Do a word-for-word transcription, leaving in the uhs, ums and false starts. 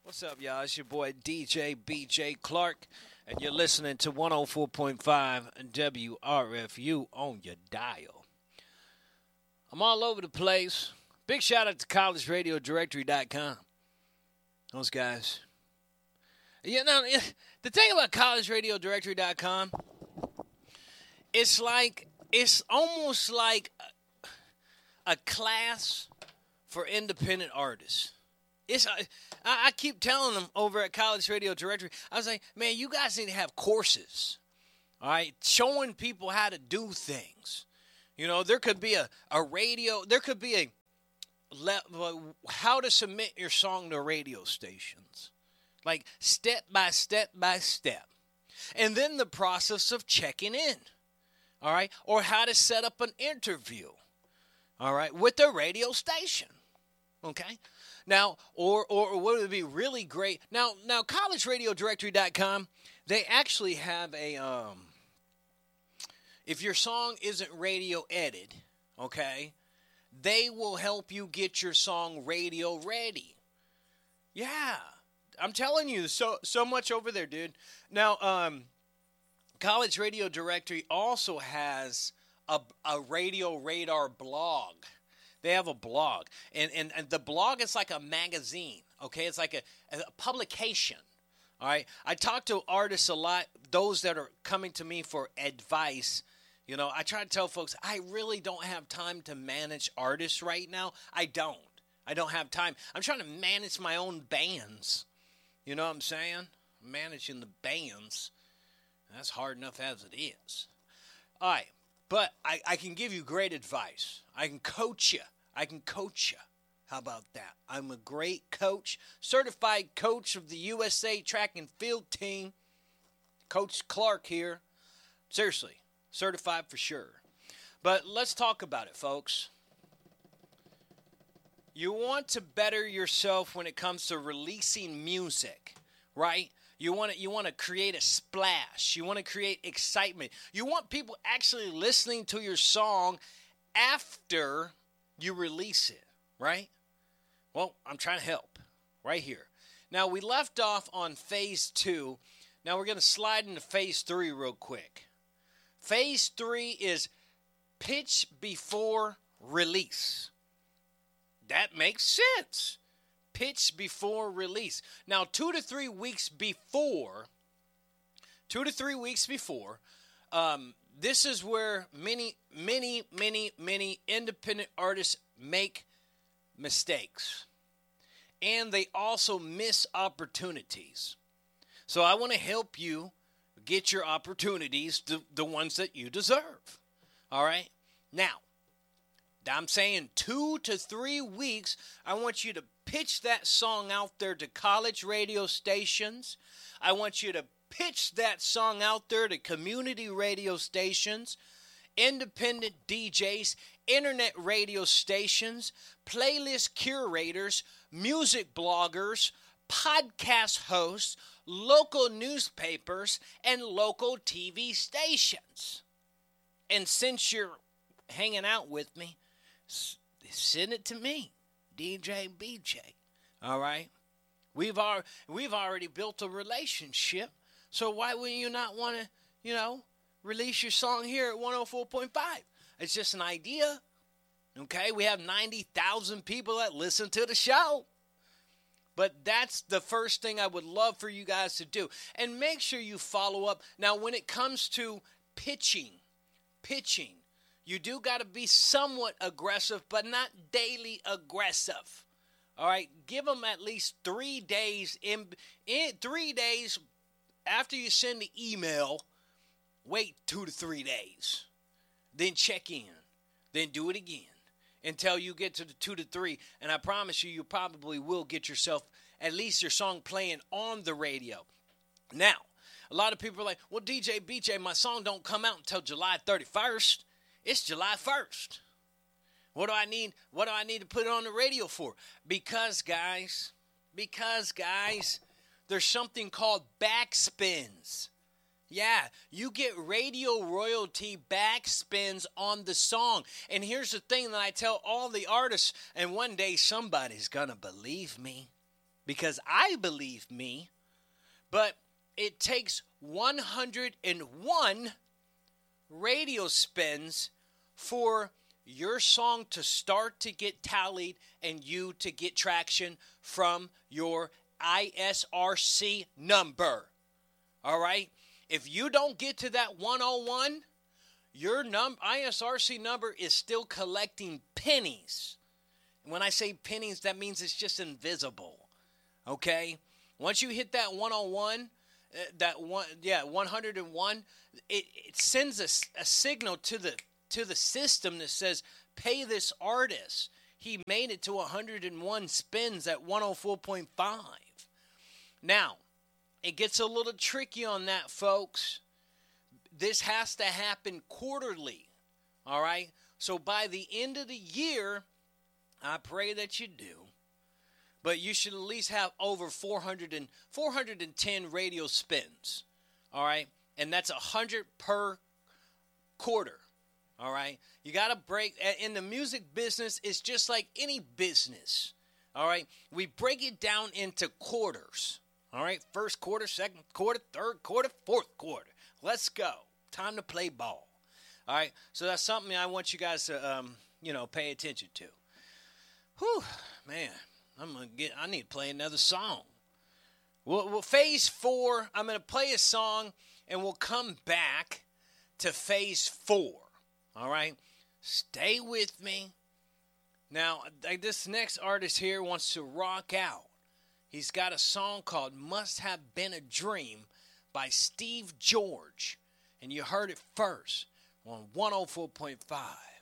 What's up, y'all? It's your boy D J B J Clark, and you're listening to one oh four point five W R F U on your dial. I'm all over the place. Big shout out to college radio directory dot com. Those guys. You know, the thing about college radio directory dot com, it's like, it's almost like a, a class for independent artists. It's, I, I keep telling them over at College Radio Directory, I was like, man, you guys need to have courses, all right, showing people how to do things. You know, there could be a, a radio, there could be a, how to submit your song to radio stations, like step by step by step. And then the process of checking in, all right, or how to set up an interview, all right, with the radio station, okay? Now, or, or what would be really great, now, now college radio directory dot com, they actually have a, um, if your song isn't radio edited, okay, they will help you get your song radio ready. Yeah, I'm telling you, so so much over there, dude. Now, um, College Radio Directory also has a, a Radio Radar blog. They have a blog, and, and, and the blog is like a magazine, okay? It's like a, a publication, all right? I talk to artists a lot, those that are coming to me for advice. You know, I try to tell folks, I really don't have time to manage artists right now. I don't. I don't have time. I'm trying to manage my own bands. You know what I'm saying? Managing the bands, that's hard enough as it is. All right. But I, I can give you great advice. I can coach you. I can coach you. How about that? I'm a great coach, certified coach of the U S A track and field team. Coach Clark here. Seriously, certified for sure. But let's talk about it, folks. You want to better yourself when it comes to releasing music, right? You want to you want to create a splash. You want to create excitement. You want people actually listening to your song after you release it, right? Well, I'm trying to help right here. Now, we left off on phase two. Now, we're going to slide into phase three real quick. Phase three is pitch before release. That makes sense. Pitch before release. Now, two to three weeks before, two to three weeks before, um, this is where many, many, many, many independent artists make mistakes. And they also miss opportunities. So I want to help you get your opportunities, to the ones that you deserve. All right? Now, I'm saying two to three weeks, I want you to pitch that song out there to college radio stations. I want you to pitch that song out there to community radio stations, independent D Js, internet radio stations, playlist curators, music bloggers, podcast hosts, local newspapers, and local T V stations. And since you're hanging out with me, send it to me, D J B J. All right? We've, al- we've already built a relationship, so why would you not want to, you know, release your song here at one oh four point five? It's just an idea, okay? We have ninety thousand people that listen to the show. But that's the first thing I would love for you guys to do. And make sure you follow up. Now, when it comes to pitching, pitching, you do got to be somewhat aggressive, but not daily aggressive. All right? Give them at least three days. In, in three days after you send the email, wait two to three days. Then check in. Then do it again until you get to the two to three. And I promise you, you probably will get yourself at least your song playing on the radio. Now, a lot of people are like, well, D J B J, my song don't come out until July thirty-first. It's July first. What do I need? What do I need to put it on the radio for? Because, guys, because, guys, there's something called backspins. Yeah, you get radio royalty backspins on the song. And here's the thing that I tell all the artists, and one day somebody's going to believe me. because I believe me, but it takes one hundred one radio spins for your song to start to get tallied and you to get traction from your I S R C number. All right? If you don't get to that one oh one, your num- I S R C number is still collecting pennies. When I say pennies, that means it's just invisible. Okay? Once you hit that one oh one, uh, that one, yeah, one hundred one, it, it sends a, a signal to the to the system that says, pay this artist. He made it to one hundred one spins at one oh four point five. Now, it gets a little tricky on that, folks. This has to happen quarterly, all right? So by the end of the year, I pray that you do, but you should at least have over four hundred and four hundred ten radio spins, all right? And that's one hundred per quarter, all right? You got to break. In the music business, it's just like any business, all right? We break it down into quarters, all right? First quarter, second quarter, third quarter, fourth quarter. Let's go. Time to play ball. All right, so that's something I want you guys to, um, you know, pay attention to. Whew, man, I'm gonna get. I need to play another song. Well, well phase four. I'm gonna play a song, and we'll come back to phase four. All right, stay with me. Now, this next artist here wants to rock out. He's got a song called "Must Have Been a Dream" by Steve George. And you heard it first on one oh four point five.